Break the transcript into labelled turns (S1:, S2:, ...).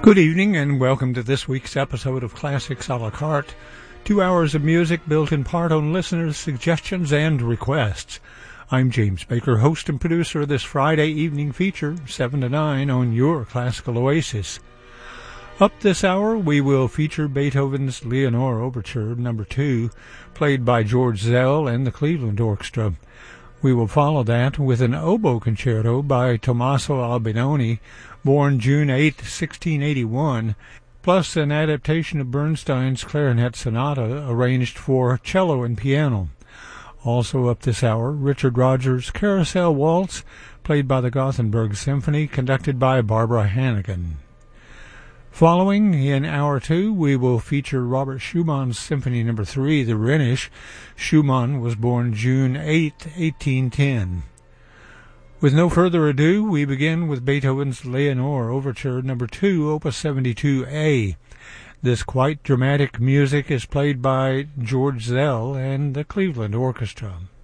S1: Good evening and welcome to this week's episode of Classics a la carte. 2 hours of music built in part on listeners' suggestions and requests. I'm James Baker, host and producer of this Friday evening feature, 7 to 9 on your Classical Oasis. Up this hour, we will feature Beethoven's Leonore Overture No. 2, played by George Szell and the Cleveland Orchestra. We will follow that with an oboe concerto by Tommaso Albinoni, born June 8, 1681, plus an adaptation of Bernstein's Clarinet Sonata arranged for cello and piano. Also up this hour, Richard Rodgers' Carousel Waltz, played by the Gothenburg Symphony, conducted by Barbara Hannigan. Following, in Hour 2, we will feature Robert Schumann's Symphony No. 3, the Rhenish. Schumann was born June 8, 1810. With no further ado, we begin with Beethoven's Leonore Overture No. 2, Opus 72A. This quite dramatic music is played by George Szell and the Cleveland Orchestra.